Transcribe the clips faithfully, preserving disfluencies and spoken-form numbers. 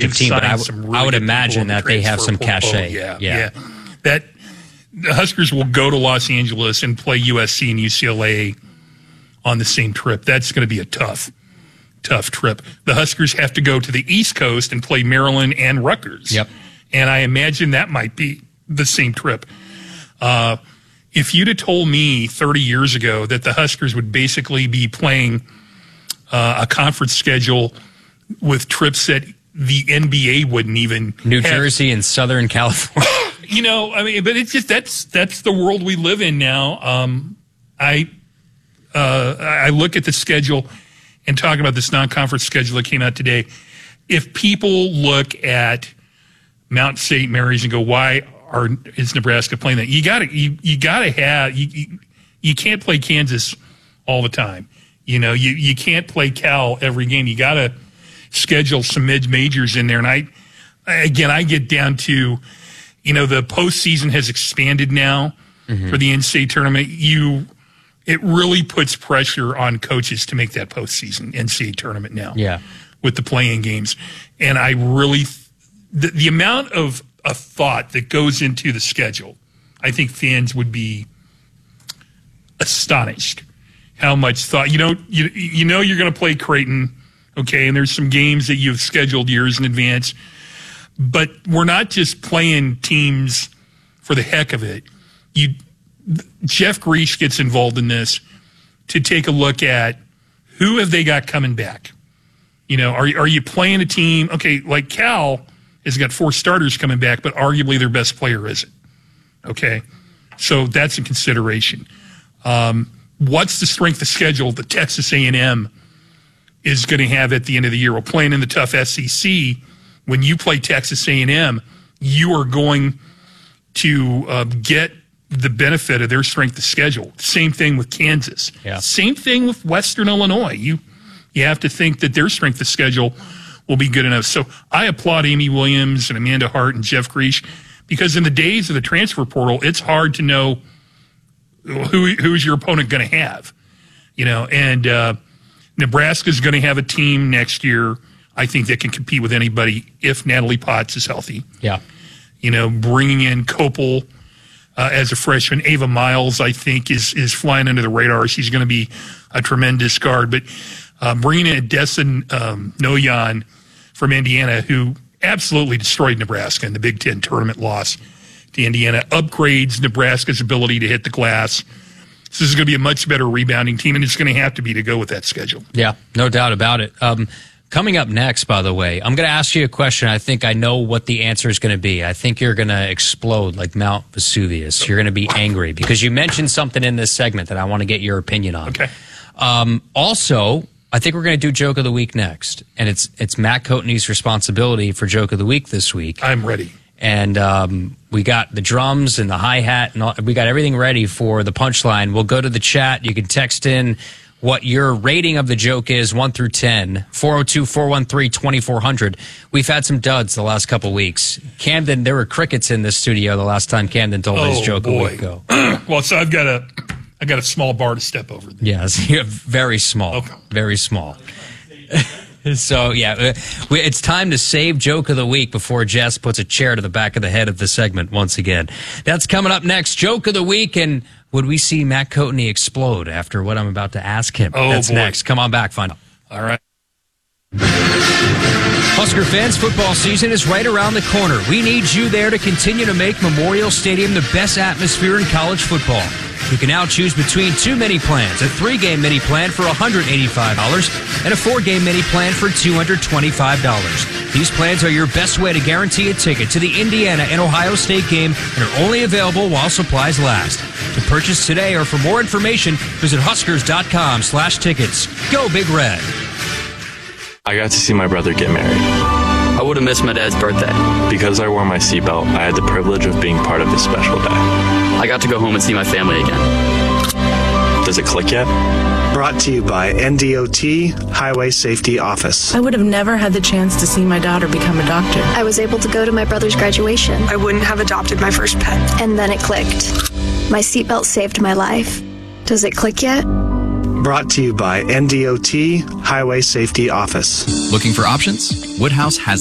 championship team, but I, w- really I would imagine that they have some cachet. Yeah, yeah, yeah. That the Huskers will go to Los Angeles and play U S C and U C L A on the same trip. That's going to be a tough, tough trip. The Huskers have to go to the East Coast and play Maryland and Rutgers. Yep. And I imagine that might be the same trip. Uh, if you'd have told me thirty years ago that the Huskers would basically be playing uh, a conference schedule with trips that the N B A wouldn't even New have. Jersey and Southern California. You know, I mean, but it's just that's that's the world we live in now. Um, I uh, I look at the schedule and talking about this non-conference schedule that came out today. If people look at Mount Saint Mary's and go, "Why are is Nebraska playing that?" You got to you you got to have you, you you can't play Kansas all the time. You know, you you can't play Cal every game. You got to schedule some mid majors in there. And I again, I get down to. You know, the postseason has expanded now mm-hmm. for the N C double A tournament. You, it really puts pressure on coaches to make that postseason N C double A tournament now. Yeah, with the play-in games, and I really, the, the amount of, of thought that goes into the schedule, I think fans would be astonished how much thought. You know, you you know you're going to play Creighton, okay, and there's some games that you've scheduled years in advance. But we're not just playing teams for the heck of it. You, Jeff Grease gets involved in this to take a look at who have they got coming back. You know, are are you playing a team? Okay, like Cal has got four starters coming back, but arguably their best player isn't. Okay, so that's a consideration. Um, what's the strength of schedule that Texas A and M is going to have at the end of the year? We're playing in the tough S E C. When you play Texas A and M, you are going to uh, get the benefit of their strength of schedule. Same thing with Kansas. Yeah. Same thing with Western Illinois. You you have to think that their strength of schedule will be good enough. So I applaud Amy Williams and Amanda Hart and Jeff Grease because in the days of the transfer portal, it's hard to know who who's your opponent going to have. You know, and uh, Nebraska's going to have a team next year. I think that can compete with anybody if Natalie Potts is healthy. Yeah. You know, bringing in Kopel uh, as a freshman. Ava Miles, I think, is is flying under the radar. She's going to be a tremendous guard. But uh, bringing in Dessen um, Noyan from Indiana, who absolutely destroyed Nebraska in the Big Ten tournament loss to Indiana, upgrades Nebraska's ability to hit the glass. This is going to be a much better rebounding team, and it's going to have to be to go with that schedule. Yeah, no doubt about it. Um, Coming up next, by the way, I'm going to ask you a question. I think I know what the answer is going to be. I think you're going to explode like Mount Vesuvius. You're going to be angry because you mentioned something in this segment that I want to get your opinion on. Okay. Um, also, I think we're going to do Joke of the Week next, and it's it's Matt Coatney's responsibility for Joke of the Week this week. I'm ready. And um, we got the drums and the hi-hat, and all, we got everything ready for the punchline. We'll go to the chat. You can text in what your rating of the joke is, one through ten, four oh two, four one three, two four zero zero. We've had some duds the last couple weeks. Camden, there were crickets in this studio the last time Camden told oh, his joke boy. a week ago. Well, so I've got a, I got a small bar to step over. Yes, you're very small, okay. very small. So, yeah, it's time to save Joke of the Week before Jess puts a chair to the back of the head of the segment once again. That's coming up next, Joke of the Week, and would we see Matt Coatney explode after what I'm about to ask him? Oh, That's boy. next. Come on back, find out. All right. Husker fans, football season is right around the corner. We need you there to continue to make Memorial Stadium the best atmosphere in college football. You can now choose between two mini plans, a three-game mini plan for one hundred eighty-five dollars and a four-game mini plan for two hundred twenty-five dollars. These plans are your best way to guarantee a ticket to the Indiana and Ohio State game and are only available while supplies last. To purchase today or for more information, visit huskers.com slash tickets. Go Big Red. I got to see my brother get married. I would have missed my dad's birthday. Because I wore my seatbelt, I had the privilege of being part of this special day. I got to go home and see my family again. Does it click yet? Brought to you by N D O T Highway Safety Office. I would have never had the chance to see my daughter become a doctor. I was able to go to my brother's graduation. I wouldn't have adopted my first pet. And then it clicked. My seatbelt saved my life. Does it click yet? Brought to you by N D O T Highway Safety Office. Looking for options? Woodhouse has them.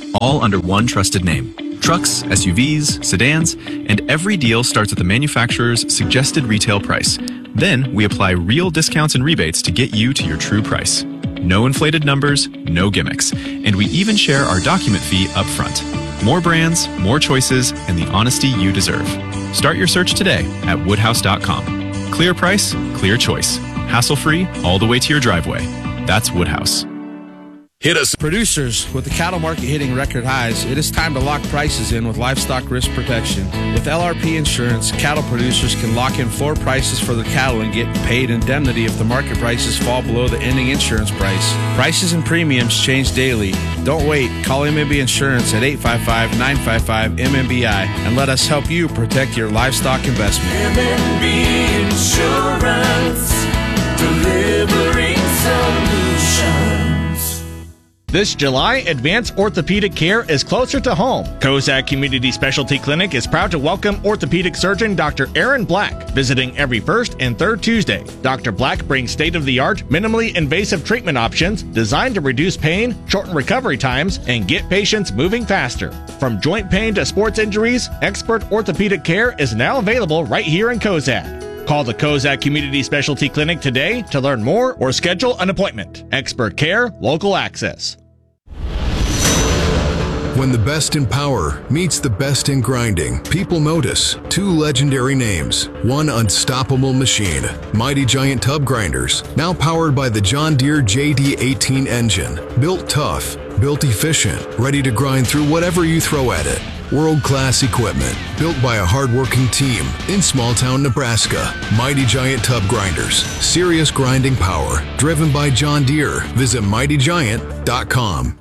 all under one trusted name. Trucks, S U Vs, sedans, and every deal starts at the manufacturer's suggested retail price. Then we apply real discounts and rebates to get you to your true price. No inflated numbers, no gimmicks, and we even share our document fee up front. More brands, more choices, and the honesty you deserve. Start your search today at woodhouse dot com. Clear price, clear choice. Hassle-free, all the way to your driveway. That's Woodhouse. Hit us. Producers, with the cattle market hitting record highs, it is time to lock prices in with livestock risk protection. With L R P Insurance, cattle producers can lock in floor prices for their cattle and get paid indemnity if the market prices fall below the ending insurance price. Prices and premiums change daily. Don't wait. Call M M B Insurance at eight five five, nine five five, M M B I and let us help you protect your livestock investment. M M B Insurance, delivering solutions. This July, advanced orthopedic care is closer to home. Kozak Community Specialty Clinic is proud to welcome orthopedic surgeon Doctor Aaron Black, visiting every first and third Tuesday. Doctor Black brings state-of-the-art, minimally invasive treatment options designed to reduce pain, shorten recovery times, and get patients moving faster. From joint pain to sports injuries, expert orthopedic care is now available right here in Kozak. Call the Kozak Community Specialty Clinic today to learn more or schedule an appointment. Expert care, local access. When the best in power meets the best in grinding, people notice two legendary names, one unstoppable machine, Mighty Giant Tub Grinders, now powered by the John Deere J D eighteen engine. Built tough, built efficient, ready to grind through whatever you throw at it. World-class equipment, built by a hard-working team in small-town Nebraska. Mighty Giant Tub Grinders, serious grinding power, driven by John Deere. Visit mighty giant dot com.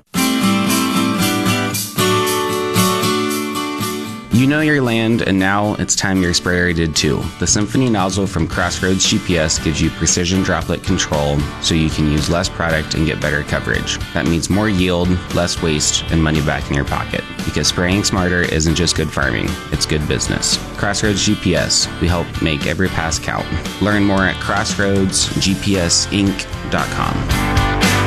You know your land, and now it's time your sprayer did too. The Symphony nozzle from Crossroads G P S gives you precision droplet control so you can use less product and get better coverage. That means more yield, less waste, and money back in your pocket. Because spraying smarter isn't just good farming, it's good business. Crossroads G P S, we help make every pass count. Learn more at crossroads g p s inc dot com.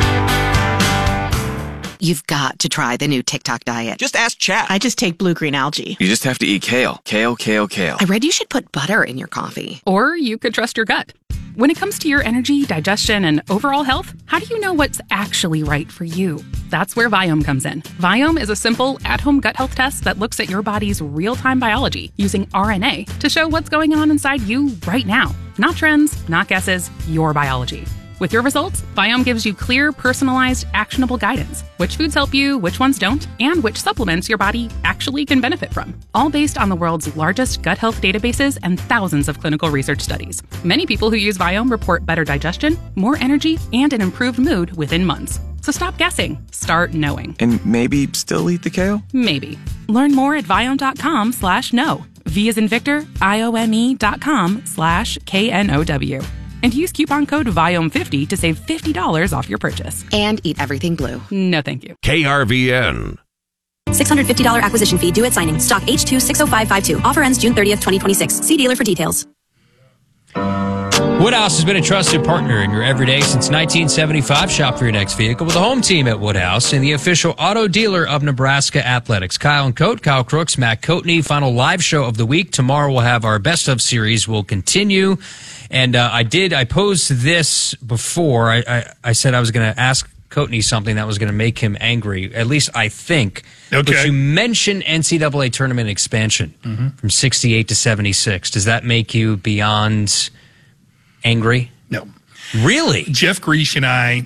You've got to try the new TikTok diet. Just ask Chat. I just take blue-green algae. You just have to eat kale. Kale, kale, kale. I read you should put butter in your coffee. Or you could trust your gut. When it comes to your energy, digestion, and overall health, how do you know what's actually right for you? That's where Viome comes in. Viome is a simple, at-home gut health test that looks at your body's real-time biology using R N A to show what's going on inside you right now. Not trends, not guesses, your biology. With your results, Viome gives you clear, personalized, actionable guidance. Which foods help you, which ones don't, and which supplements your body actually can benefit from. All based on the world's largest gut health databases and thousands of clinical research studies. Many people who use Viome report better digestion, more energy, and an improved mood within months. So stop guessing. Start knowing. And maybe still eat the kale? Maybe. Learn more at viome.com slash no. V as in Victor, I O M E dot com slash K N O W. And use coupon code Viome fifty to save fifty dollars off your purchase. And eat everything blue. No, thank you. K R V N. six hundred fifty dollars acquisition fee due at signing. Stock H two six oh five five two. Offer ends June thirtieth, twenty twenty-six. See dealer for details. Woodhouse has been a trusted partner in your everyday since nineteen seventy-five. Shop for your next vehicle with the home team at Woodhouse and the official auto dealer of Nebraska Athletics. Kyle and Coat, Kyle Crooks, Matt Coatney. Final live show of the week. Tomorrow we'll have our best of series will continue. And uh, I did, I posed this before. I, I, I said I was going to ask Coatney something that was going to make him angry. At least I think. Okay. But you mentioned N C double A tournament expansion mm-hmm. from sixty-eight to seventy-six. Does that make you beyond angry? No. Really? Jeff Grease and I,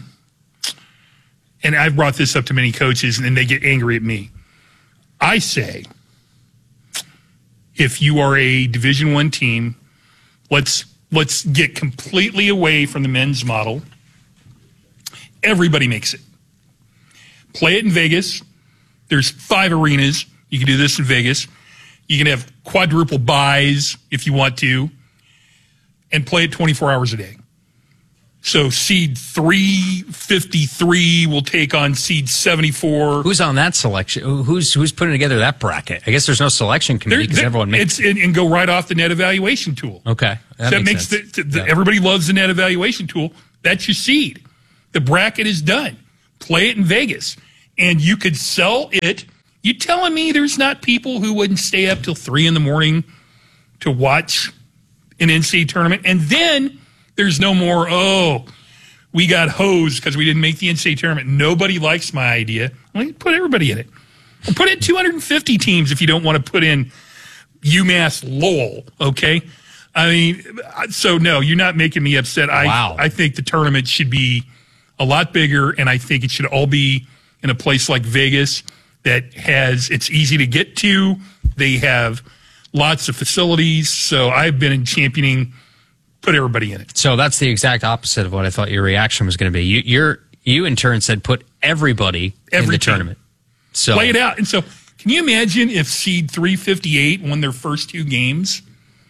and I've brought this up to many coaches, and they get angry at me. I say, if you are a Division One team, let's let's get completely away from the men's model. Everybody makes it. Play it in Vegas. There's five arenas. You can do this in Vegas. You can have quadruple buys if you want to, and play it twenty-four hours a day. So seed three fifty-three will take on seed seventy-four. Who's on that selection? Who's who's putting together that bracket? I guess there's no selection committee because everyone makes it's and, and go right off the net evaluation tool. Okay, that, so that makes, makes the, the, yeah. everybody loves the net evaluation tool. That's your seed. The bracket is done. Play it in Vegas, and you could sell it. You telling me there's not people who wouldn't stay up till three in the morning to watch an N C double A tournament? And then there's no more, oh, we got hosed because we didn't make the N C double A tournament. Nobody likes my idea. Well, put everybody in it. Or put in two hundred fifty teams if you don't want to put in UMass Lowell, okay? I mean, so no, you're not making me upset. I, wow. I think the tournament should be a lot bigger, and I think it should all be in a place like Vegas that has, it's easy to get to. They have lots of facilities. So I've been in championing, put everybody in it. So that's the exact opposite of what I thought your reaction was going to be. You, you're, you in turn said put everybody Every in the team. tournament. So play it out. And so can you imagine if seed three fifty-eight won their first two games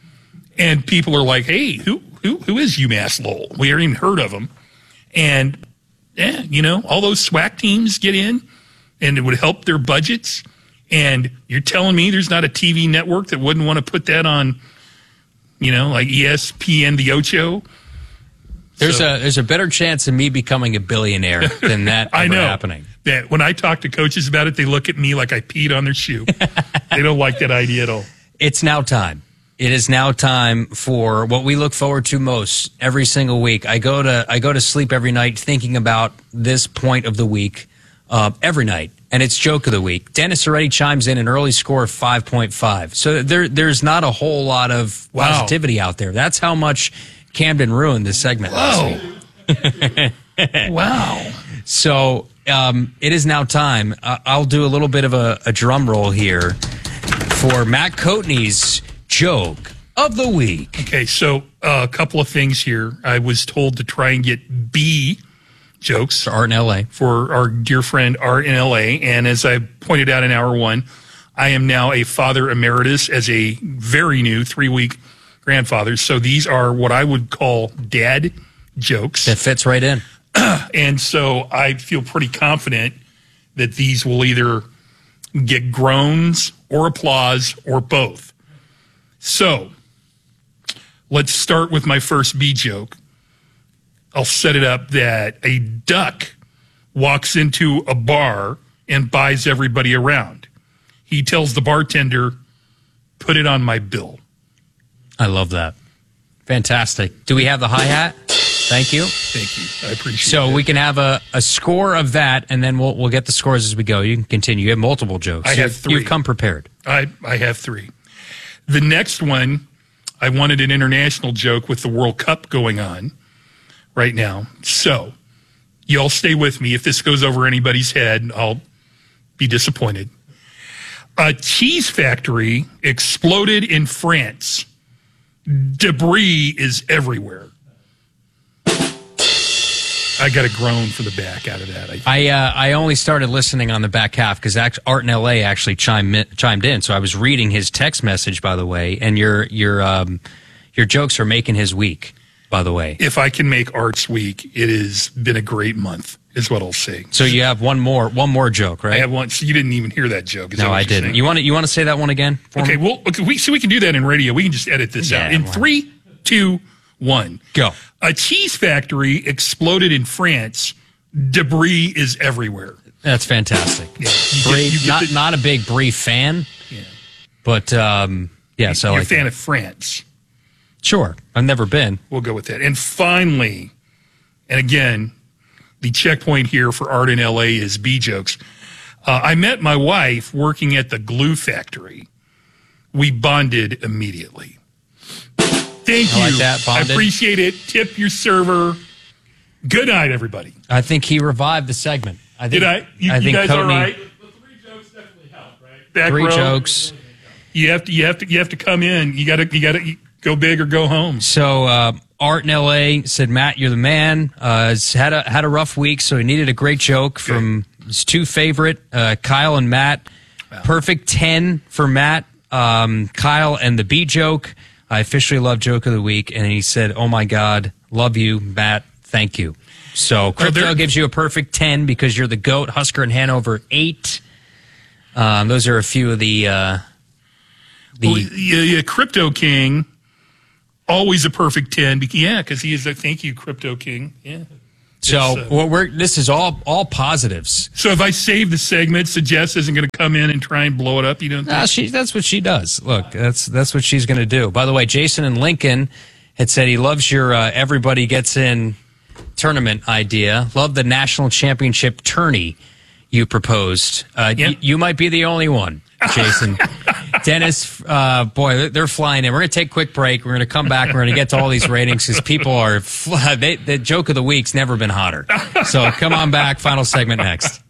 and people are like, hey, who who who is UMass Lowell? We haven't even heard of them. And, yeah, you know, all those SWAC teams get in and it would help their budgets. And you're telling me there's not a T V network that wouldn't want to put that on, you know, like E S P N The Ocho? There's So- a there's a better chance of me becoming a billionaire than that I ever know. happening. That when I talk to coaches about it, they look at me like I peed on their shoe. They don't like that idea at all. It's now time. It is now time for what we look forward to most every single week. I go to I go to sleep every night thinking about this point of the week uh, every night, and it's Joke of the Week. Dennis already chimes in an early score of five point five. So there there's not a whole lot of Wow. positivity out there. That's how much Camden ruined this segment last week. Wow. So um, it is now time. Uh, I'll do a little bit of a, a drum roll here for Matt Coatney's Joke of the Week. Okay, so uh, a couple of things here. I was told to try and get B jokes for Art in L A for our dear friend Art in L A. And as I pointed out in hour one, I am now a father emeritus as a very new three-week grandfather. So these are what I would call dad jokes. That fits right in. And so I feel pretty confident that these will either get groans or applause or both. So let's start with my first B joke. I'll set it up that a duck walks into a bar and buys everybody around. He tells the bartender, put it on my bill. I love that. Fantastic. Do we have the hi-hat? Thank you. Thank you. I appreciate it. So we can have a, a score of that, and then we'll we'll get the scores as we go. You can continue. You have multiple jokes. I have You've- three. You've come prepared. I, I have three. The next one, I wanted an international joke with the World Cup going on right now. So you all stay with me. If this goes over anybody's head, I'll be disappointed. A cheese factory exploded in France. Debris is everywhere. I got a groan for the back out of that. I I uh, I only started listening on the back half because Art in L A actually chimed in, chimed in. So I was reading his text message, by the way, and your your um, your jokes are making his week, by the way. If I can make Art's week, it has been a great month, is what I'll say. So you have one more one more joke, right? I have one. So you didn't even hear that joke. Is that No, what I you're didn't. saying? You want to you want to say that one again? For Okay, me? well, okay, we, so we can do that in radio. We can just edit this Yeah, out. In why? three, two, one. Go. A cheese factory exploded in France. Debris is everywhere. That's fantastic. Yeah, you Brie, get- you get not the- not a big Brie fan, Yeah. but um, yeah. So You're I a fan of France. Sure, I've never been. We'll go with that. And finally, and again, the checkpoint here for Art in L A is B jokes. Uh, I met my wife working at the glue factory. We bonded immediately. Thank I you. like that, I bonded. appreciate it. Tip your server. Good night, everybody. I think he revived the segment. I think, Did I? You, I you think guys all Coatney- right? The three jokes definitely help, right? Back Three row. jokes. You have to. You have to. You have to come in. You got to. You got to go big or go home. So uh, Art in L A said, "Matt, you're the man." Uh, has had a had a rough week, so he needed a great joke from his two favorite, uh, Kyle and Matt. Perfect ten for Matt. Um, Kyle and the B joke. I officially love Joke of the Week, and he said, "Oh my God, love you, Matt. Thank you." So Crypto there- gives you a perfect ten because you're the GOAT. Husker and Hanover eight. Um, those are a few of the uh, the. Well, yeah, yeah, Crypto King, always a perfect ten. bec- Yeah, because he is a thank you, Crypto King. Yeah, So uh, well, we're this is all all positives. So if I save the segment, so Jess isn't going to come in and try and blow it up. You don't think? No, she that's what she does. Look, that's that's what she's going to do. By the way, Jason in Lincoln had said he loves your uh, everybody gets in tournament idea. Love the national championship tourney you proposed. Uh, Yep. y- you might be the only one, Jason. Dennis, uh, boy, they're flying in. We're going to take a quick break. We're going to come back. We're going to get to all these ratings because people are, fl- they, the joke of the week's never been hotter. So come on back. Final segment next.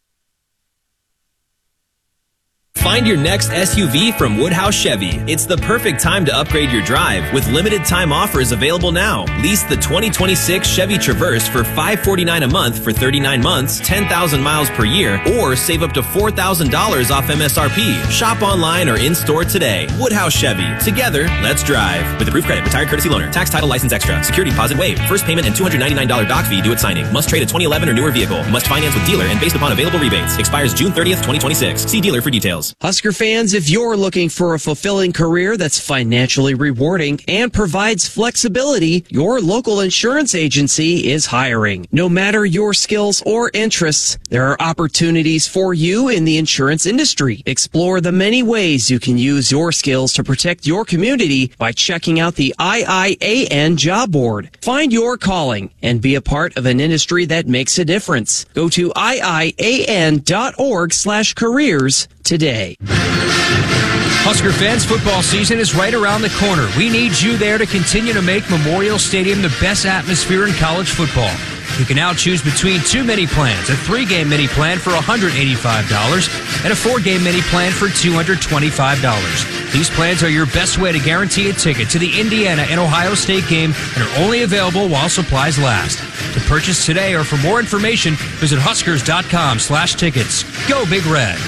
Find your next S U V from Woodhouse Chevy. It's the perfect time to upgrade your drive with limited time offers available now. Lease the twenty twenty-six Chevy Traverse for five hundred forty-nine dollars a month for thirty-nine months, ten thousand miles per year, or save up to four thousand dollars off M S R P. Shop online or in-store today. Woodhouse Chevy. Together, let's drive. With approved credit, retired courtesy loaner, tax title license extra, security deposit waived, first payment and two hundred ninety-nine dollars doc fee due at signing. Must trade a twenty eleven or newer vehicle. Must finance with dealer and based upon available rebates. Expires June thirtieth, twenty twenty-six. See dealer for details. Husker fans, if you're looking for a fulfilling career that's financially rewarding and provides flexibility, your local insurance agency is hiring. No matter your skills or interests, there are opportunities for you in the insurance industry. Explore the many ways you can use your skills to protect your community by checking out the I I A N job board. Find your calling and be a part of an industry that makes a difference. Go to I I A N dot org slash careers today. Husker fans, football season is right around the corner. We need you there to continue to make Memorial Stadium the best atmosphere in college football. You can now choose between two mini plans, a three-game mini plan for one hundred eighty-five dollars and a four-game mini plan for two hundred twenty-five dollars. These plans are your best way to guarantee a ticket to the Indiana and Ohio State game and are only available while supplies last. To purchase today or for more information, visit huskers.com slash tickets. Go Big Red.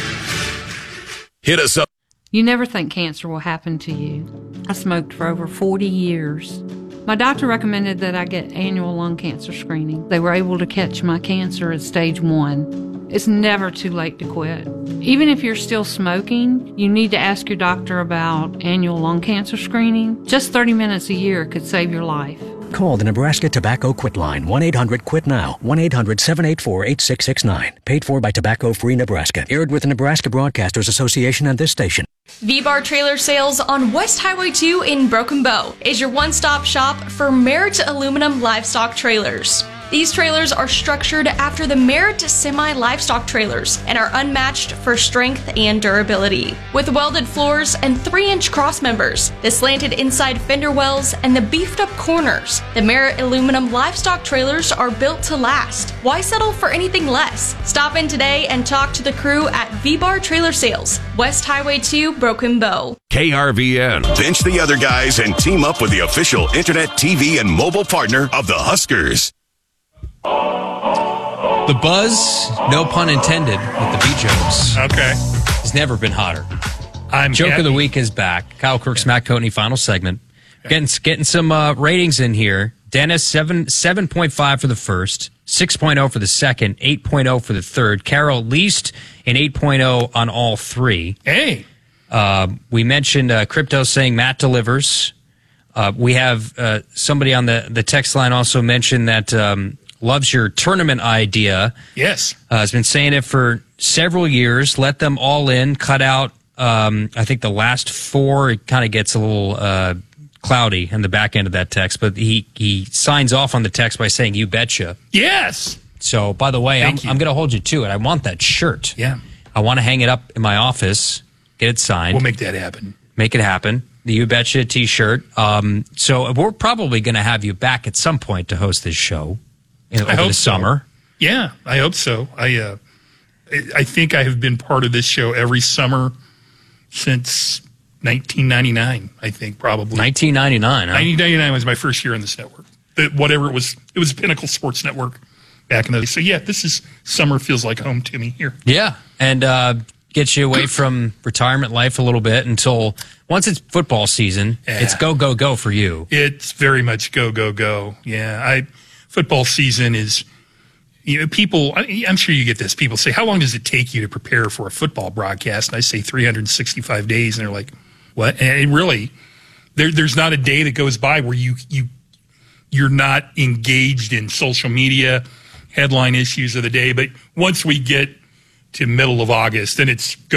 Hit us up. You never think cancer will happen to you. I smoked for over forty years. My doctor recommended that I get annual lung cancer screening. They were able to catch my cancer at stage one. It's never too late to quit. Even if you're still smoking, you need to ask your doctor about annual lung cancer screening. Just thirty minutes a year could save your life. Call the Nebraska Tobacco Quit Line, one eight hundred quit now, one eight hundred seven eight four eight six six nine. Paid for by Tobacco Free Nebraska. Aired with the Nebraska Broadcasters Association and this station. V-Bar Trailer Sales on West Highway two in Broken Bow is your one-stop shop for Merritt aluminum livestock trailers. These trailers are structured after the Merritt semi-livestock trailers and are unmatched for strength and durability. With welded floors and three inch cross members, the slanted inside fender wells, and the beefed up corners, the Merritt aluminum livestock trailers are built to last. Why settle for anything less? Stop in today and talk to the crew at V-Bar Trailer Sales, West Highway two, Broken Bow. K R V N. Bench the other guys and team up with the official internet, T V, and mobile partner of the Huskers. The buzz, no pun intended, with the B-jokes. Okay. Has never been hotter. I'm Joke happy. of the week is back. Kyle Crooks, Matt Coatney, final segment. Getting getting some uh, ratings in here. Dennis, seven, seven point five for the first, six point oh for the second, eight point oh for the third. Carol, at least an eight point oh on all three. Hey. Uh, we mentioned uh, Crypto saying Matt delivers. Uh, we have uh, somebody on the, the text line also mentioned that um, loves your tournament idea. Yes. Uh, has been saying it for several years. Let them all in, cut out, um, I think the last four. It kind of gets a little uh, cloudy in the back end of that text, but he, he signs off on the text by saying, you betcha. Yes. So, by the way, Thank I'm, you. I'm going to hold you to it. I want that shirt. Yeah. I want to hang it up in my office, get it signed. We'll make that happen. Make it happen. The You Betcha t-shirt. Um, so we're probably going to have you back at some point to host this show in, over hope the so. summer. Yeah, I hope so. I uh, I think I have been part of this show every summer since nineteen ninety-nine, I think, probably. nineteen ninety-nine, huh? nineteen ninety-nine was my first year in this network. The, whatever it was, it was Pinnacle Sports Network back in the day. So, yeah, this is summer feels like home to me here. Yeah, and uh, get you away from retirement life a little bit until once it's football season, Yeah. it's go, go, go for you. It's very much go, go, go. Yeah, I football season is, you know, people, I, I'm sure you get this. People say, how long does it take you to prepare for a football broadcast? And I say three hundred sixty-five days, and they're like, what? And it really, there, there's not a day that goes by where you, you, you're not engaged in social media. headline issues of the day. But once we get to middle of August, then it's go